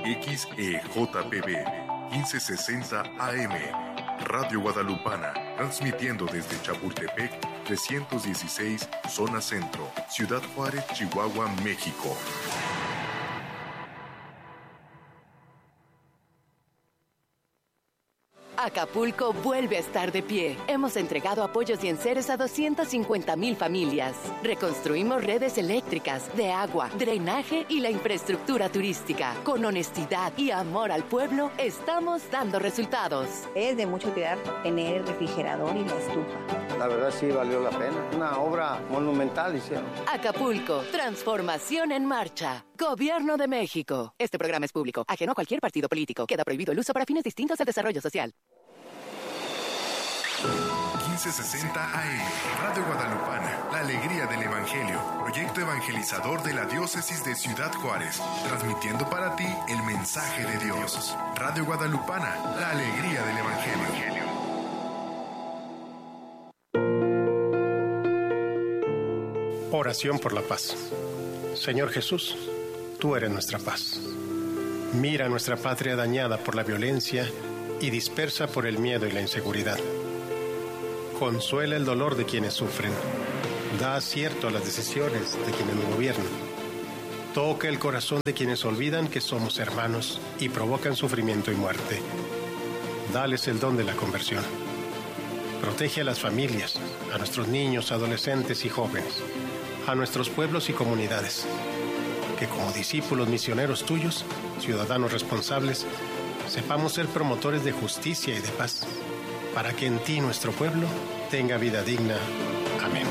XEJPB 1560 AM, Radio Guadalupana, transmitiendo desde Chapultepec 316, Zona Centro, Ciudad Juárez, Chihuahua, México. Acapulco vuelve a estar de pie. Hemos entregado apoyos y enseres a 250,000 familias. Reconstruimos redes eléctricas, de agua, drenaje y la infraestructura turística. Con honestidad y amor al pueblo, estamos dando resultados. Es de mucha utilidad tener el refrigerador y la estufa. La verdad sí valió la pena. Una obra monumental hicieron. Acapulco, transformación en marcha. Gobierno de México. Este programa es público, ajeno a cualquier partido político. Queda prohibido el uso para fines distintos al desarrollo social. 1560 AM, Radio Guadalupana, la alegría del Evangelio, proyecto evangelizador de la diócesis de Ciudad Juárez, transmitiendo para ti el mensaje de Dios. Radio Guadalupana, la alegría del Evangelio. Oración por la paz. Señor Jesús, tú eres nuestra paz. Mira nuestra patria dañada por la violencia y dispersa por el miedo y la inseguridad. Consuela el dolor de quienes sufren. Da acierto a las decisiones de quienes nos gobiernan. Toca el corazón de quienes olvidan que somos hermanos y provocan sufrimiento y muerte. Dales el don de la conversión. Protege a las familias, a nuestros niños, adolescentes y jóvenes, a nuestros pueblos y comunidades. Que como discípulos misioneros tuyos, ciudadanos responsables, sepamos ser promotores de justicia y de paz, para que en ti nuestro pueblo tenga vida digna. Amén.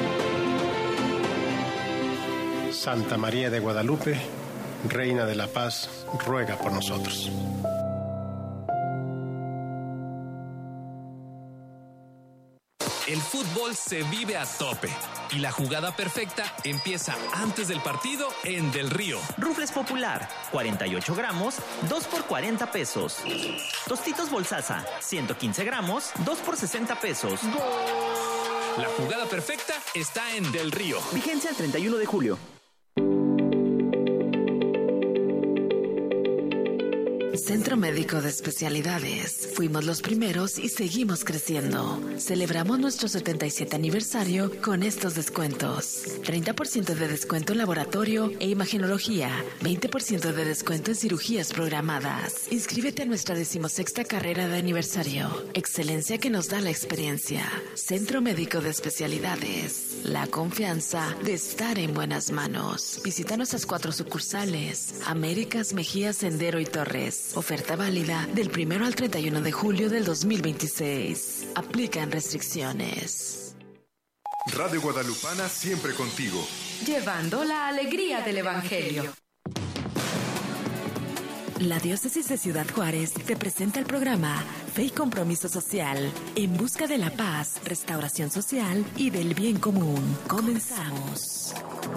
Santa María de Guadalupe, Reina de la Paz, ruega por nosotros. El fútbol se vive a tope y la jugada perfecta empieza antes del partido en Del Río. Rufles Popular, 48 gramos, 2 por 40 pesos. Tostitos Bolsaza, 115 gramos, 2 por 60 pesos. ¡Gol! La jugada perfecta está en Del Río. Vigencia el 31 de julio. Centro Médico de Especialidades. Fuimos los primeros y seguimos creciendo. Celebramos nuestro 77 aniversario con estos descuentos. 30% de descuento en laboratorio e imagenología. 20% de descuento en cirugías programadas. Inscríbete a nuestra 16ª carrera de aniversario. Excelencia que nos da la experiencia. Centro Médico de Especialidades. La confianza de estar en buenas manos. Visita nuestras 4 sucursales. Américas, Mejía, Sendero y Torres. Oferta válida del 1 al 31 de julio del 2026. Aplican restricciones. Radio Guadalupana siempre contigo. Llevando la alegría del Evangelio. La Diócesis de Ciudad Juárez te presenta el programa Fe y Compromiso Social, en busca de la paz, restauración social y del bien común. Comenzamos.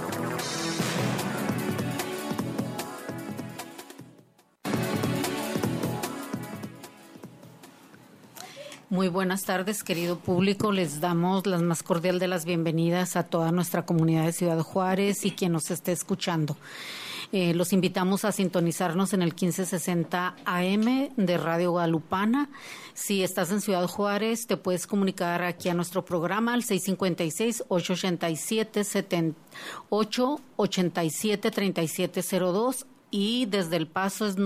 Muy buenas tardes, querido público. Les damos la más cordial de las bienvenidas a toda nuestra comunidad de Ciudad Juárez y quien nos esté escuchando. Los invitamos a sintonizarnos en el 1560 AM de Radio Guadalupana. Si estás en Ciudad Juárez, te puedes comunicar aquí a nuestro programa al 656-887-3702 y desde El Paso es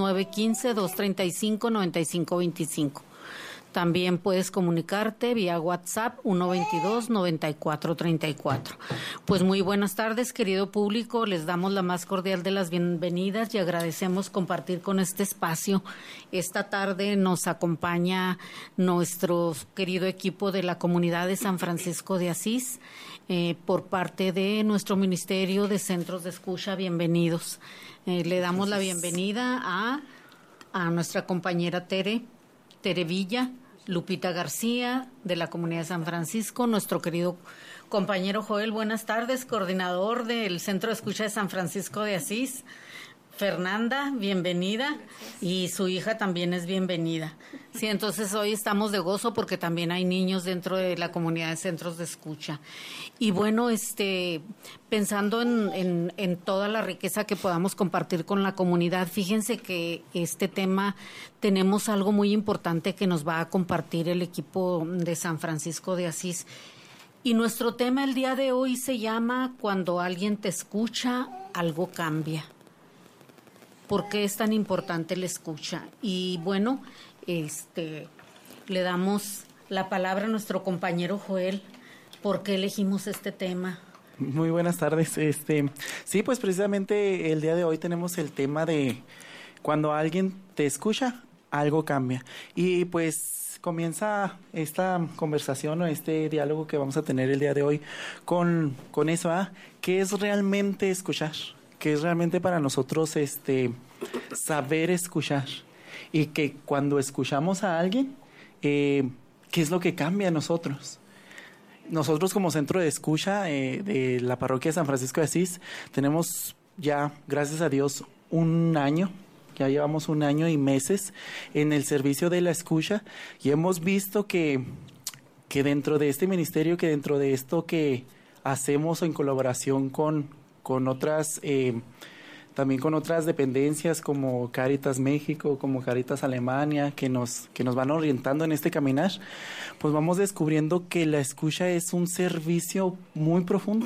915-235-9525. También puedes comunicarte vía WhatsApp 122-9434. Pues muy buenas tardes, querido público. Les damos la más cordial de las bienvenidas y agradecemos compartir con este espacio. Esta tarde nos acompaña nuestro querido equipo de la comunidad de San Francisco de Asís por parte de nuestro Ministerio de Centros de Escucha. Bienvenidos. Le damos la bienvenida a nuestra compañera Tere Villa, Lupita García, de la Comunidad de San Francisco, nuestro querido compañero Joel, buenas tardes, coordinador del Centro de Escucha de San Francisco de Asís. Fernanda, bienvenida, y su hija también es bienvenida. Sí, entonces hoy estamos de gozo porque también hay niños dentro de la comunidad de centros de escucha. Y bueno, pensando en toda la riqueza que podamos compartir con la comunidad, fíjense que este tema tenemos algo muy importante que nos va a compartir el equipo de San Francisco de Asís. Y nuestro tema el día de hoy se llama Cuando alguien te escucha, algo cambia. ¿Por qué es tan importante la escucha? Y bueno, le damos la palabra a nuestro compañero Joel. ¿Por qué elegimos este tema? Muy buenas tardes. Sí, pues precisamente el día de hoy tenemos el tema de cuando alguien te escucha, algo cambia. Y pues comienza esta conversación o este diálogo que vamos a tener el día de hoy con eso, ¿qué es realmente escuchar? ¿Qué es realmente para nosotros saber escuchar? Y que cuando escuchamos a alguien, ¿qué es lo que cambia en nosotros? Nosotros como centro de escucha de la parroquia de San Francisco de Asís tenemos ya, gracias a Dios, ya llevamos 1 año y meses en el servicio de la escucha y hemos visto que dentro de este ministerio, que dentro de esto que hacemos en colaboración con otras, también con otras dependencias como Cáritas México, como Cáritas Alemania, que nos van orientando en este caminar, pues vamos descubriendo que la escucha es un servicio muy profundo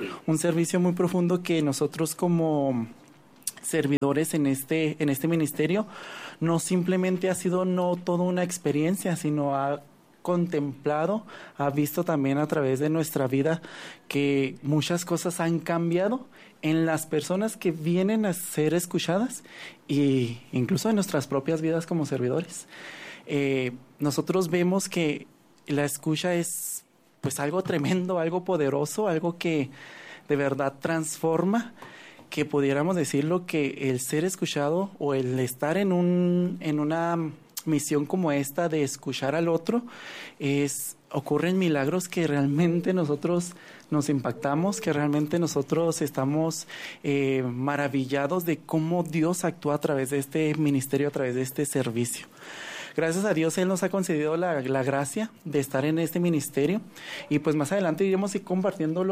que nosotros como servidores en este ministerio no simplemente ha sido no toda una experiencia, sino ha contemplado, ha visto también a través de nuestra vida que muchas cosas han cambiado en las personas que vienen a ser escuchadas e incluso en nuestras propias vidas como servidores. Nosotros vemos que la escucha es pues algo tremendo, algo poderoso, algo que de verdad transforma, que pudiéramos decirlo que el ser escuchado o el estar en una misión como esta de escuchar al otro, ocurren milagros que realmente nosotros nos impactamos, que realmente nosotros estamos maravillados de cómo Dios actúa a través de este ministerio, a través de este servicio. Gracias a Dios Él nos ha concedido la gracia de estar en este ministerio y pues más adelante iremos compartiendo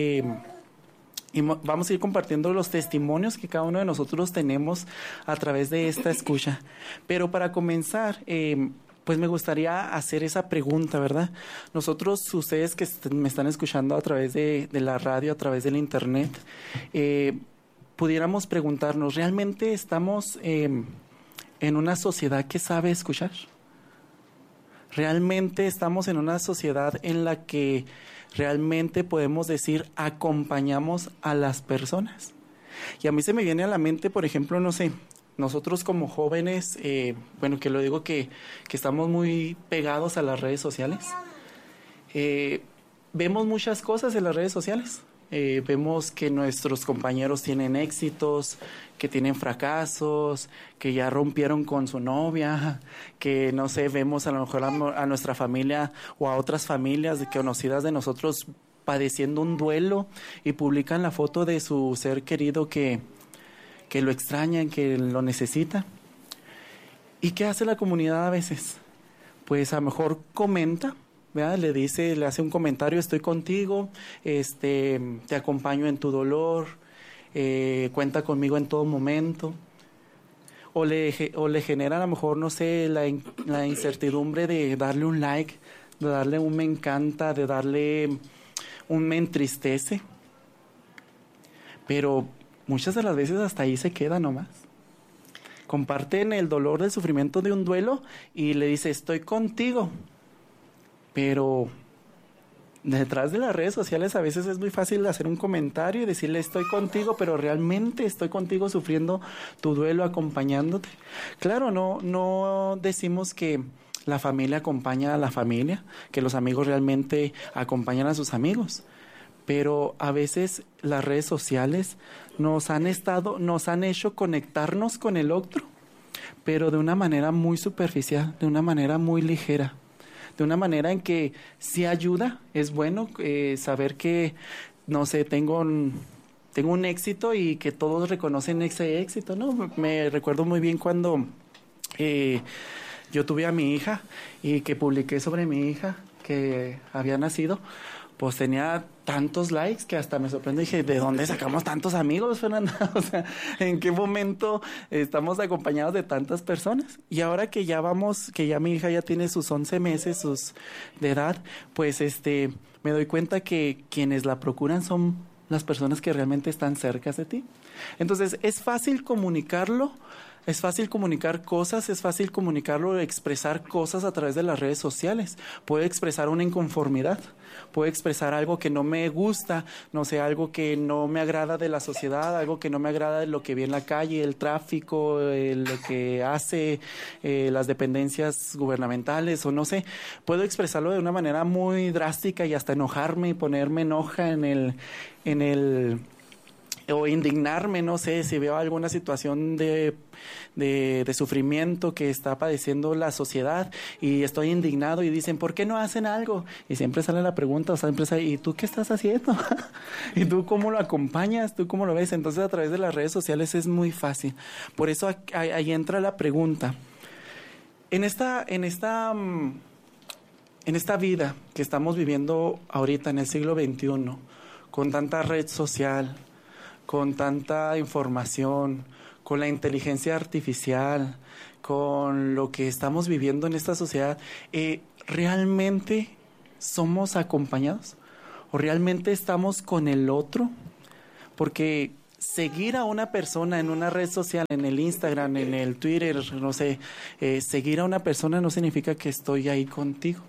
vamos a ir compartiendo los testimonios que cada uno de nosotros tenemos a través de esta escucha. Pero para comenzar, pues me gustaría hacer esa pregunta, ¿verdad? Nosotros, ustedes que me están escuchando a través de la radio, a través del internet, pudiéramos preguntarnos, ¿realmente estamos en una sociedad que sabe escuchar? ¿Realmente estamos en una sociedad en la que realmente podemos decir acompañamos a las personas? Y a mí se me viene a la mente, por ejemplo, no sé, nosotros como jóvenes, que lo digo que estamos muy pegados a las redes sociales, vemos muchas cosas en las redes sociales. Vemos que nuestros compañeros tienen éxitos, que tienen fracasos, que ya rompieron con su novia, que no sé, vemos a lo mejor a nuestra familia o a otras familias conocidas de nosotros padeciendo un duelo y publican la foto de su ser querido que lo extrañan, que lo necesita. ¿Y qué hace la comunidad a veces? Pues a lo mejor comenta, ¿verdad? Le hace un comentario, estoy contigo, te acompaño en tu dolor, cuenta conmigo en todo momento. O le genera a lo mejor, no sé, la incertidumbre de darle un like, de darle un me encanta, de darle un me entristece. Pero muchas de las veces hasta ahí se queda nomás. Comparten el dolor del sufrimiento de un duelo y le dice, estoy contigo. Pero detrás de las redes sociales a veces es muy fácil hacer un comentario y decirle estoy contigo, pero realmente estoy contigo sufriendo tu duelo, acompañándote. Claro, no decimos que la familia acompaña a la familia, que los amigos realmente acompañan a sus amigos, pero a veces las redes sociales nos han hecho conectarnos con el otro, pero de una manera muy superficial, de una manera muy ligera. De una manera en que sí ayuda, es bueno saber que, no sé, tengo tengo un éxito y que todos reconocen ese éxito, ¿no? Me recuerdo muy bien cuando yo tuve a mi hija y que publiqué sobre mi hija que había nacido, pues tenía tantos likes que hasta me sorprendí. Dije, ¿de dónde sacamos tantos amigos, Fernanda? O sea, ¿en qué momento estamos acompañados de tantas personas? Y ahora que ya mi hija ya tiene sus 11 meses de edad, pues me doy cuenta que quienes la procuran son las personas que realmente están cerca de ti. Entonces, es fácil comunicarlo. Es fácil comunicar cosas, es fácil comunicarlo, expresar cosas a través de las redes sociales. Puedo expresar una inconformidad, puedo expresar algo que no me gusta, no sé, algo que no me agrada de la sociedad, algo que no me agrada de lo que vi en la calle, el tráfico, lo que hace las dependencias gubernamentales o no sé. Puedo expresarlo de una manera muy drástica y hasta enojarme y ponerme enoja o indignarme, no sé, si veo alguna situación de sufrimiento que está padeciendo la sociedad y estoy indignado y dicen, ¿por qué no hacen algo? Y siempre sale la pregunta, o sea, siempre sale, ¿y tú qué estás haciendo? ¿Y tú cómo lo acompañas? ¿Tú cómo lo ves? Entonces, a través de las redes sociales es muy fácil. Por eso ahí entra la pregunta. En esta vida que estamos viviendo ahorita en el siglo XXI, con tanta red social, con tanta información, con la inteligencia artificial, con lo que estamos viviendo en esta sociedad, ¿realmente somos acompañados? ¿O realmente estamos con el otro? Porque seguir a una persona en una red social, en el Instagram, en el Twitter, no sé, seguir a una persona no significa que estoy ahí contigo.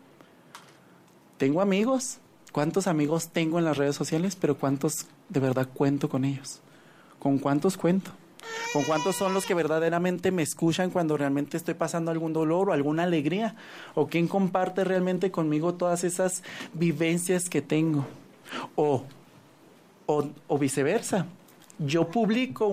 Tengo amigos. ¿Cuántos amigos tengo en las redes sociales? Pero ¿cuántos de verdad cuento con ellos? ¿Con cuántos cuento? ¿Con cuántos son los que verdaderamente me escuchan cuando realmente estoy pasando algún dolor o alguna alegría? ¿O quién comparte realmente conmigo todas esas vivencias que tengo? O viceversa. Yo publico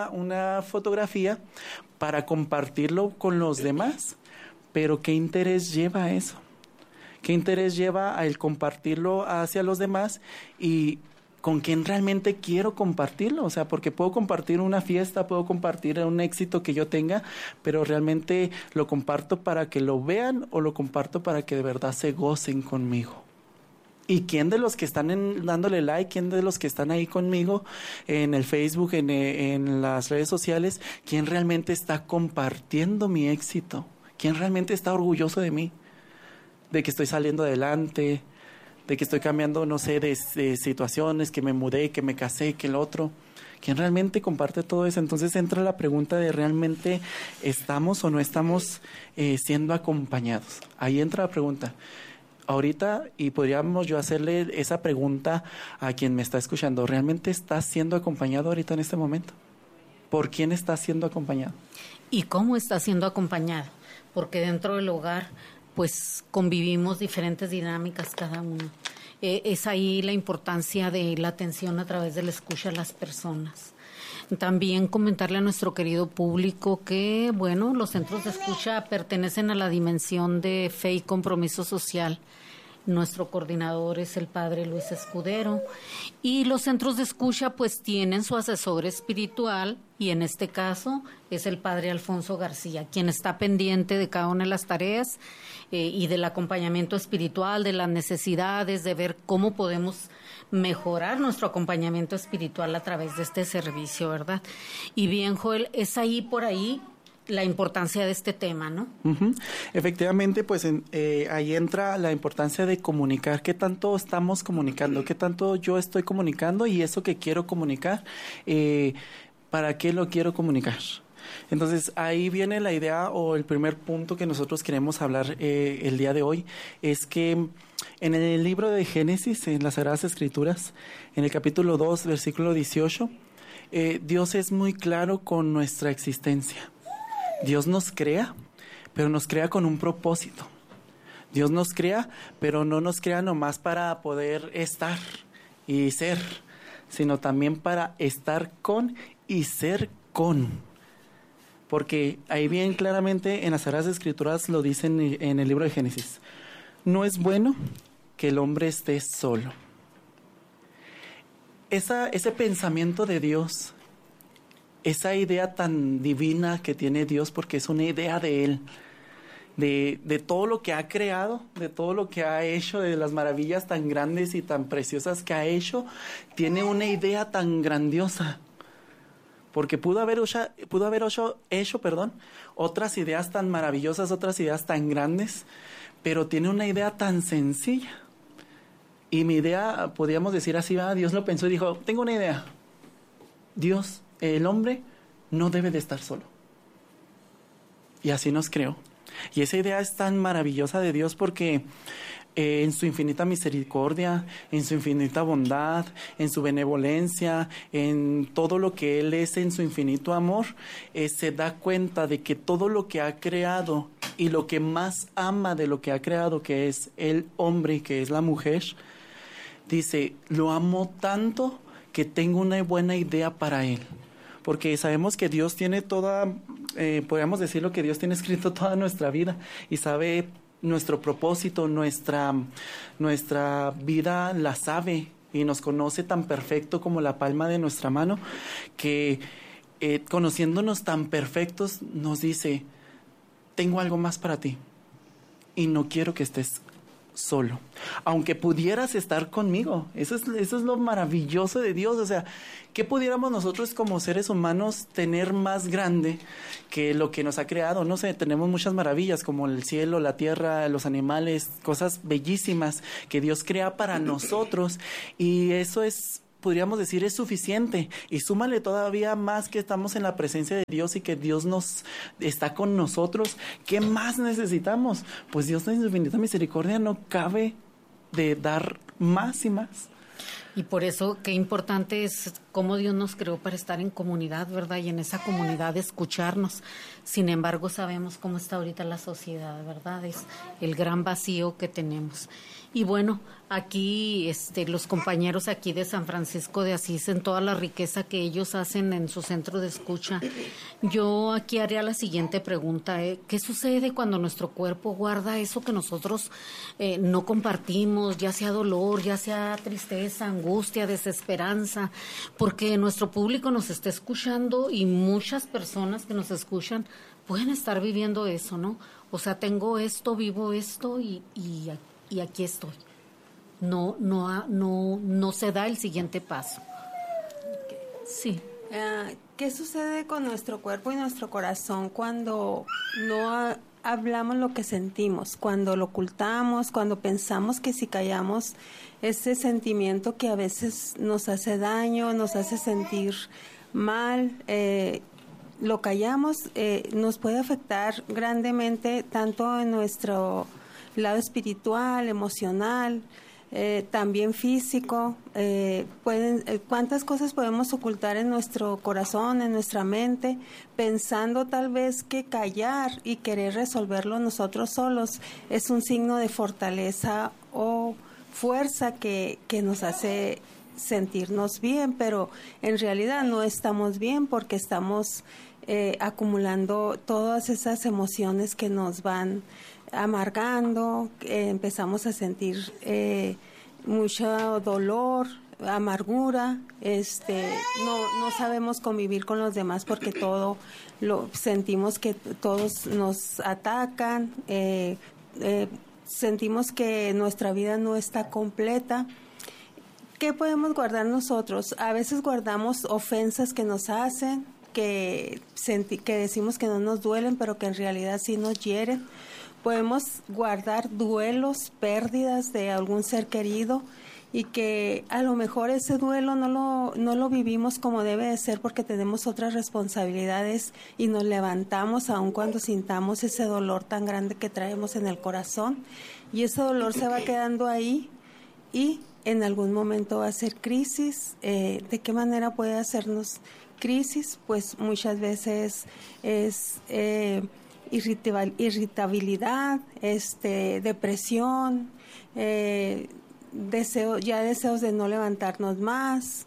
una fotografía para compartirlo con los demás, pero ¿qué interés lleva eso? ¿Qué interés lleva a el compartirlo hacia los demás y con quién realmente quiero compartirlo? O sea, porque puedo compartir una fiesta, puedo compartir un éxito que yo tenga, pero realmente lo comparto para que lo vean o lo comparto para que de verdad se gocen conmigo. ¿Y quién de los que están dándole like, quién de los que están ahí conmigo en el Facebook, en las redes sociales, quién realmente está compartiendo mi éxito? ¿Quién realmente está orgulloso de mí? De que estoy saliendo adelante, de que estoy cambiando, no sé, de situaciones, que me mudé, que me casé, que el otro. ¿Quién realmente comparte todo eso? Entonces entra la pregunta de ¿realmente estamos o no estamos siendo acompañados? Ahí entra la pregunta. Ahorita, y podríamos yo hacerle esa pregunta a quien me está escuchando, ¿realmente estás siendo acompañado ahorita en este momento? ¿Por quién estás siendo acompañado? ¿Y cómo estás siendo acompañado? Porque dentro del hogar pues convivimos diferentes dinámicas cada uno. Es ahí la importancia de la atención a través de la escucha a las personas. También comentarle a nuestro querido público que, bueno, los centros de escucha pertenecen a la dimensión de fe y compromiso social. Nuestro coordinador es el padre Luis Escudero y los centros de escucha pues tienen su asesor espiritual y en este caso es el padre Alfonso García, quien está pendiente de cada una de las tareas y del acompañamiento espiritual, de las necesidades, de ver cómo podemos mejorar nuestro acompañamiento espiritual a través de este servicio, ¿verdad? Y bien, Joel, es ahí por ahí la importancia de este tema, ¿no? Uh-huh. Efectivamente, pues ahí entra la importancia de comunicar. ¿Qué tanto estamos comunicando? ¿Qué tanto yo estoy comunicando? Y eso que quiero comunicar, ¿para qué lo quiero comunicar? Entonces, ahí viene la idea o el primer punto que nosotros queremos hablar el día de hoy, es que en el libro de Génesis, en las Sagradas Escrituras, en el capítulo 2, versículo 18, Dios es muy claro con nuestra existencia. Dios nos crea, pero nos crea con un propósito. Dios nos crea, pero no nos crea nomás para poder estar y ser, sino también para estar con y ser con. Porque ahí bien claramente en las Sagradas Escrituras lo dicen en el libro de Génesis. No es bueno que el hombre esté solo. ese pensamiento de Dios, esa idea tan divina que tiene Dios, porque es una idea de Él, de todo lo que ha creado, de todo lo que ha hecho, de las maravillas tan grandes y tan preciosas que ha hecho, tiene una idea tan grandiosa. Porque pudo haber hecho otras ideas tan maravillosas, otras ideas tan grandes, pero tiene una idea tan sencilla. Y mi idea, podríamos decir así, Dios lo pensó y dijo, tengo una idea. Dios, el hombre, no debe de estar solo. Y así nos creó. Y esa idea es tan maravillosa de Dios porque en su infinita misericordia, en su infinita bondad, en su benevolencia, en todo lo que Él es, en su infinito amor, se da cuenta de que todo lo que ha creado y lo que más ama de lo que ha creado, que es el hombre, que es la mujer, dice, lo amo tanto que tengo una buena idea para él. Porque sabemos que Dios tiene podríamos decirlo, que Dios tiene escrito toda nuestra vida y sabe nuestro propósito, nuestra vida la sabe y nos conoce tan perfecto como la palma de nuestra mano, que conociéndonos tan perfectos nos dice, tengo algo más para ti y no quiero que estés solo, aunque pudieras estar conmigo. Eso es lo maravilloso de Dios. O sea, ¿qué pudiéramos nosotros como seres humanos tener más grande que lo que nos ha creado? No sé, tenemos muchas maravillas como el cielo, la tierra, los animales, cosas bellísimas que Dios crea para nosotros, y eso podríamos decir, es suficiente. Y súmale todavía más que estamos en la presencia de Dios y que Dios nos está con nosotros. ¿Qué más necesitamos? Pues Dios en su infinita misericordia no cabe de dar más y más. Y por eso qué importante es cómo Dios nos creó para estar en comunidad, ¿verdad? Y en esa comunidad escucharnos. Sin embargo, sabemos cómo está ahorita la sociedad, ¿verdad? Es el gran vacío que tenemos. Y bueno, aquí los compañeros aquí de San Francisco de Asís, en toda la riqueza que ellos hacen en su centro de escucha, yo aquí haría la siguiente pregunta. ¿Qué sucede cuando nuestro cuerpo guarda eso que nosotros no compartimos, ya sea dolor, ya sea tristeza, angustia, desesperanza? Porque nuestro público nos está escuchando y muchas personas que nos escuchan pueden estar viviendo eso, ¿no? O sea, tengo esto, vivo esto y aquí estoy. No se da el siguiente paso. Sí. ¿Qué sucede con nuestro cuerpo y nuestro corazón cuando no hablamos lo que sentimos, cuando lo ocultamos, cuando pensamos que si callamos ese sentimiento que a veces nos hace daño, nos hace sentir mal, lo callamos, nos puede afectar grandemente tanto en nuestro lado espiritual, emocional, también físico? ¿Cuántas cosas podemos ocultar en nuestro corazón, en nuestra mente, pensando tal vez que callar y querer resolverlo nosotros solos es un signo de fortaleza o fuerza que nos hace sentirnos bien, pero en realidad no estamos bien porque estamos acumulando todas esas emociones que nos van amargando, empezamos a sentir mucho dolor, amargura, no sabemos convivir con los demás porque todo lo sentimos que todos nos atacan, sentimos que nuestra vida no está completa. ¿Qué podemos guardar nosotros? A veces guardamos ofensas que nos hacen, que decimos que no nos duelen, pero que en realidad sí nos hieren. Podemos guardar duelos, pérdidas de algún ser querido y que a lo mejor ese duelo no lo vivimos como debe de ser porque tenemos otras responsabilidades y nos levantamos aun cuando sintamos ese dolor tan grande que traemos en el corazón, y ese dolor se va quedando ahí y en algún momento va a ser crisis. ¿De qué manera puede hacernos crisis? Pues muchas veces es irritabilidad, depresión, deseos de no levantarnos más,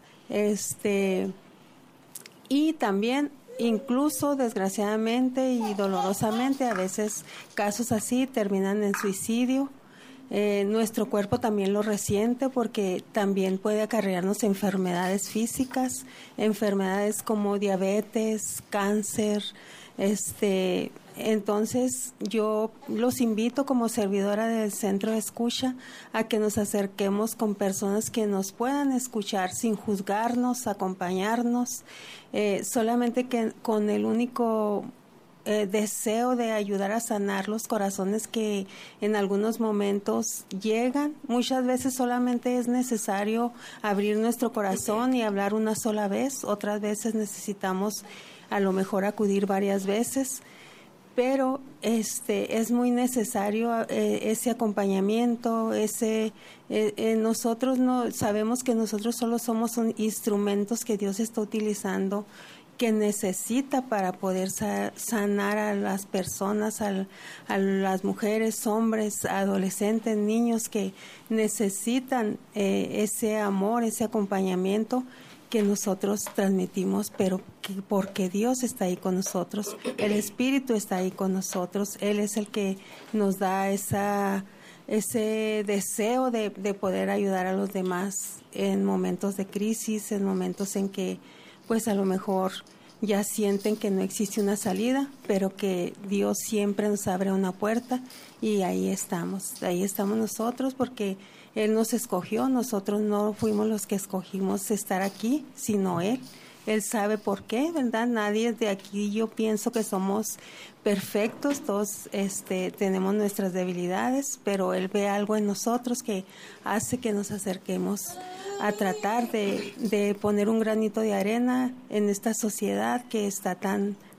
y también incluso desgraciadamente y dolorosamente a veces casos así terminan en suicidio. Nuestro cuerpo también lo resiente porque también puede acarrearnos enfermedades físicas, enfermedades como diabetes, cáncer. Entonces yo los invito como servidora del Centro de Escucha a que nos acerquemos con personas que nos puedan escuchar sin juzgarnos, acompañarnos, solamente que con el único deseo de ayudar a sanar los corazones que en algunos momentos llegan. Muchas veces solamente es necesario abrir nuestro corazón y hablar una sola vez, otras veces necesitamos a lo mejor acudir varias veces, pero es muy necesario ese acompañamiento, nosotros no sabemos que nosotros solo somos instrumentos que Dios está utilizando, que necesita para poder sanar a las personas, a las mujeres, hombres, adolescentes, niños que necesitan ese amor, ese acompañamiento que nosotros transmitimos, pero porque Dios está ahí con nosotros, el Espíritu está ahí con nosotros, Él es el que nos da ese deseo de poder ayudar a los demás en momentos de crisis, en momentos en que pues a lo mejor ya sienten que no existe una salida, pero que Dios siempre nos abre una puerta y ahí estamos nosotros porque Él nos escogió, nosotros no fuimos los que escogimos estar aquí, sino Él. Él sabe por qué, ¿verdad? Nadie de aquí, yo pienso que somos perfectos, todos tenemos nuestras debilidades, pero Él ve algo en nosotros que hace que nos acerquemos a tratar de poner un granito de arena en esta sociedad que está tan